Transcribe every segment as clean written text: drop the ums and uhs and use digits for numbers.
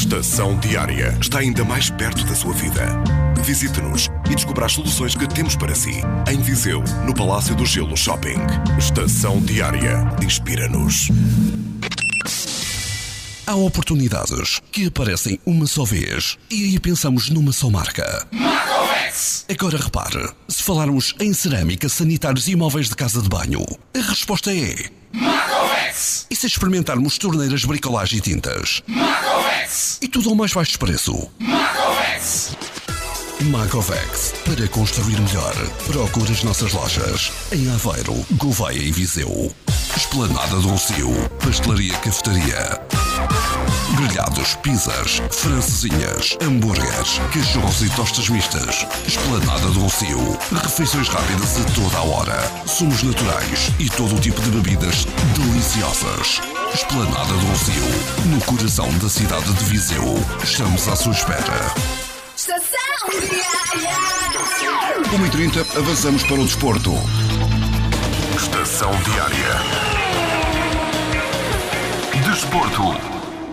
Estação Diária está ainda mais perto da sua vida. Visite-nos e descubra as soluções que temos para si. Em Viseu, no Palácio do Gelo Shopping. Estação Diária. Inspira-nos. Há oportunidades que aparecem uma só vez e aí pensamos numa só marca. Macovex! Agora repare, se falarmos em cerâmica, sanitários e móveis de casa de banho, a resposta é... Macovex! E se experimentarmos torneiras, bricolagem e tintas? Macovex! E tudo ao mais baixo preço? Macovex! Macovex, para construir melhor. Procure as nossas lojas em Aveiro, Gouveia e Viseu. Esplanada do Rossio, pastelaria, cafetaria. Grelhados, pizzas, francesinhas, hambúrgueres, cachorros e tostas mistas. Esplanada do Rossio, refeições rápidas a toda a hora. Sumos naturais e todo o tipo de bebidas deliciosas. Esplanada do Rossio, no coração da cidade de Viseu. Estamos à sua espera. Estação Diária. 1h30, avançamos para o desporto. Estação Diária. Desporto.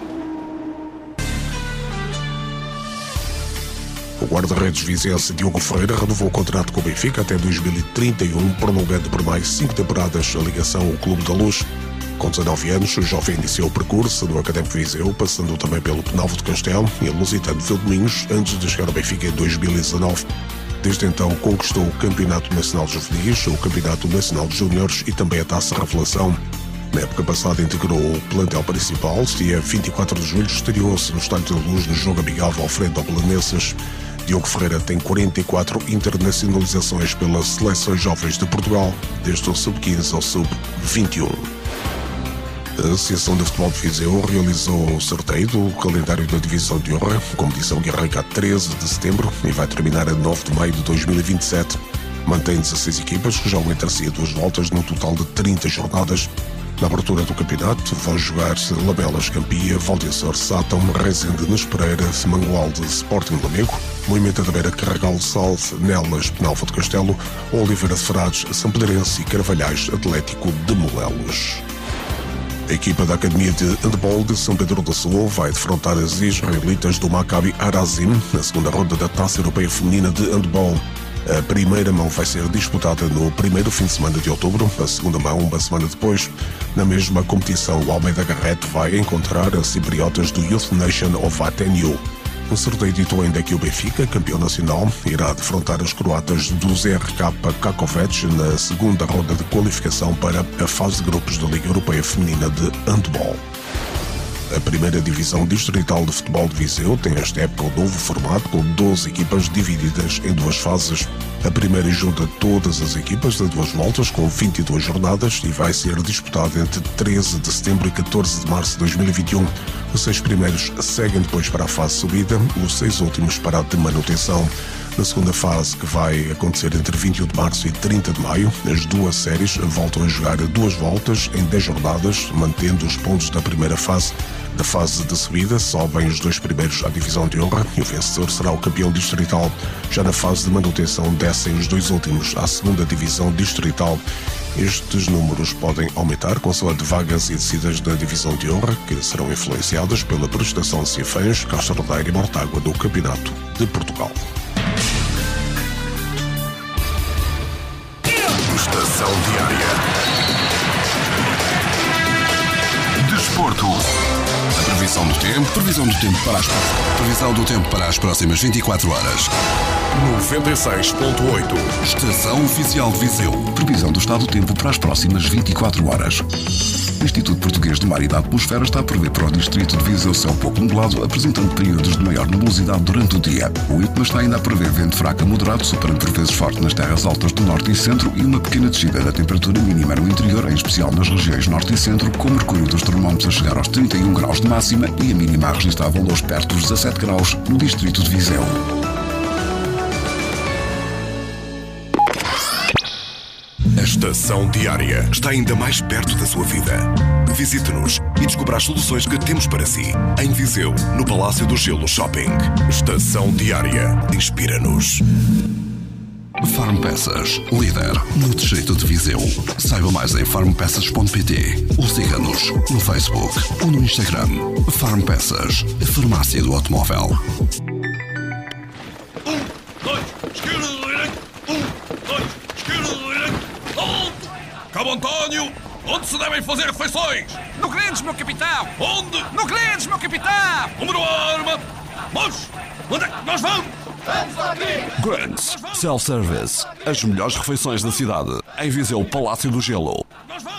O guarda-redes viziense Diogo Ferreira renovou o contrato com o Benfica até 2031, prolongando por mais 5 temporadas a ligação ao Clube da Luz. Com 19 anos, o jovem iniciou o percurso no Académico Viseu, passando também pelo Penalvo de Castelo e a Lusitano de Vildomingos, antes de chegar ao Benfica em 2019. Desde então conquistou o Campeonato Nacional de Juvenis, o Campeonato Nacional de Júniores e também a Taça Revelação. Na época passada integrou o plantel principal e a 24 de julho estreou-se no Estádio da Luz no jogo amigável ao frente ao Belenenses. Diogo Ferreira tem 44 internacionalizações pelas seleções jovens de Portugal, desde o Sub-15 ao Sub-21. A Associação de Futebol de Viseu realizou o sorteio do calendário da Divisão de Honra, competição que arranca a 13 de setembro e vai terminar a 9 de maio de 2027. Mantém 16 equipas que jogam entre si a 2 voltas num total de 30 jornadas. Na abertura do campeonato vão jogar-se Lamelas Campia, Valdecor Sátão, Rezende Nespereira, Mangualde Sporting Lamego, Moimenta da Beira Carregal Salve, Nelas Penalva de Castelo, Oliveira de Frades, Sampedrense e Carvalhais Atlético de Molelos. A equipa da Academia de Handball de São Pedro do Sul vai defrontar as israelitas do Maccabi Harazim na segunda ronda da Taça Europeia Feminina de Handball. A primeira mão vai ser disputada no primeiro fim de semana de outubro, a segunda mão uma semana depois. Na mesma competição, o Almeida Garrett vai encontrar as cipriotas do Youth Nation of Ateneu. O sorteio ditou ainda que o Benfica, campeão nacional, irá defrontar as croatas do ZRK Kakovec na segunda ronda de qualificação para a fase de grupos da Liga Europeia Feminina de Handball. A primeira divisão distrital de futebol de Viseu tem esta época um novo formato com 12 equipas divididas em 2 fases. A primeira junta todas as equipas de 2 voltas com 22 jornadas e vai ser disputada entre 13 de setembro e 14 de março de 2021. Os 6 primeiros seguem depois para a fase subida, os 6 últimos para a de manutenção. Na segunda fase, que vai acontecer entre 21 de março e 30 de maio, as 2 séries voltam a jogar 2 voltas em 10 jornadas, mantendo os pontos da primeira fase. Da fase de subida, sobem os 2 primeiros à divisão de honra e o vencedor será o campeão distrital. Já na fase de manutenção, descem os 2 últimos à segunda divisão distrital. Estes números podem aumentar consoante vagas e descidas da divisão de honra, que serão influenciadas pela prestação de Sinfãs, Castro Daire e Mortágua do Campeonato de Portugal. Estação Diária. Desporto. Previsão do tempo para as próximas 24 horas. 96.8. Estação Oficial de Viseu. Previsão do estado do tempo para as próximas 24 horas. O Instituto Português do Mar e da Atmosfera está a prever para o distrito de Viseu céu pouco nublado, apresentando períodos de maior nebulosidade durante o dia. O IPMA está ainda a prever vento fraco a moderado, superando por vezes forte nas terras altas do norte e centro e uma pequena descida da temperatura mínima no interior, em especial nas regiões norte e centro, com o mercúrio dos termómetros a chegar aos 31 graus de máxima e a mínima a registrar valores perto dos 17 graus no distrito de Viseu. A Estação Diária está ainda mais perto da sua vida. Visite-nos e descubra as soluções que temos para si. Em Viseu, no Palácio do Gelo Shopping. Estação Diária. Inspira-nos. Farmpeças, líder no distrito de Viseu. Saiba mais em farmpeças.pt ou siga-nos no Facebook ou no Instagram. Farmpeças, a farmácia do automóvel. 1, 2, esquerda, direita. 1, 2, esquerda, direita. Ponto! Cabo António, onde se devem fazer refeições? No Grandes, meu capitão! Onde? No Grandes, meu capitão! Número arma! Mas, onde é que nós vamos? Grands Self-Service. As melhores refeições da cidade. Em Viseu, Palácio do Gelo. Nós vamos!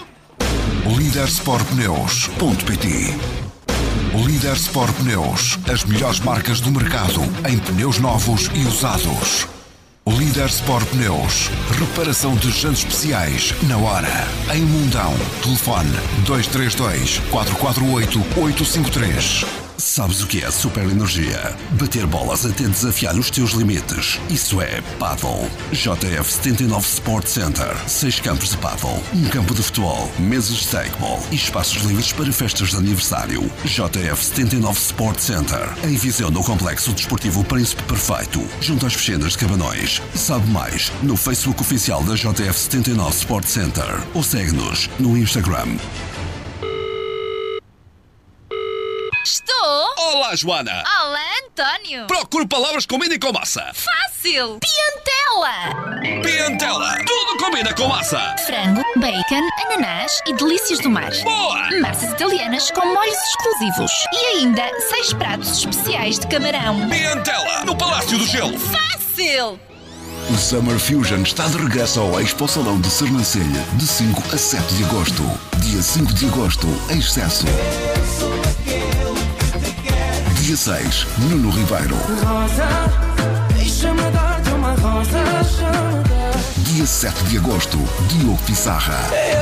Leadersportpneus.pt. Líder Sport Pneus, as melhores marcas do mercado em pneus novos e usados. Líder Sport Pneus, reparação de jantes especiais na hora. Em Mundão, telefone 232 448 853. Sabes o que é super energia? Bater bolas até desafiar os teus limites. Isso é paddle. JF 79 Sport Center. 6 campos de paddle, um campo de futebol, mesas de stackball e espaços livres para festas de aniversário. JF 79 Sport Center. Em Viseu, no Complexo Desportivo Príncipe Perfeito, junto às piscinas de Cabanões. Sabe mais no Facebook oficial da JF 79 Sport Center ou segue-nos no Instagram. Estou? Olá, Joana! Olá, António! Procuro palavras que combinem com massa. Fácil! Piantela! Piantela! Tudo combina com massa! Frango, bacon, ananás e delícias do mar. Boa! Massas italianas com molhos exclusivos. E ainda 6 pratos especiais de camarão. Piantela! No Palácio do Gelo! Fácil! O Summer Fusion está de regresso ao Expo Salão de Sernancelha de 5 a 7 de agosto. Dia 5 de agosto, Excesso. Dia 6, Nuno Ribeiro. Dia 7 de agosto, Diogo Pissarra.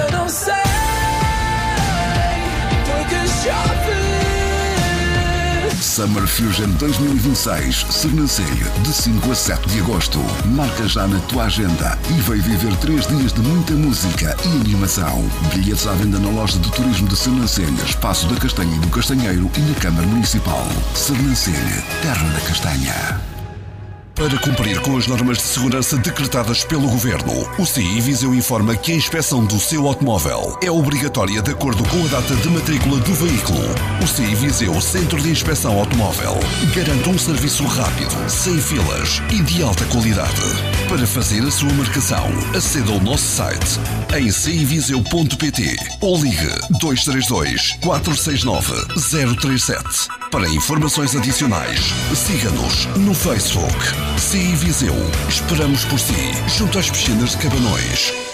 Summer Fusion 2026, Sernancelha, de 5 a 7 de agosto. Marca já na tua agenda e vai viver 3 dias de muita música e animação. Bilhetes à venda na loja de turismo de Sernancelha, Espaço da Castanha e do Castanheiro e na Câmara Municipal. Sernancelha, terra da castanha. Para cumprir com as normas de segurança decretadas pelo Governo, o CI Viseu informa que a inspeção do seu automóvel é obrigatória de acordo com a data de matrícula do veículo. O CI Viseu Centro de Inspeção Automóvel garante um serviço rápido, sem filas e de alta qualidade. Para fazer a sua marcação, aceda ao nosso site em civiseu.pt ou ligue 232 469 037. Para informações adicionais, siga-nos no Facebook. CI Viseu. Esperamos por si, junto às piscinas de Cabanões.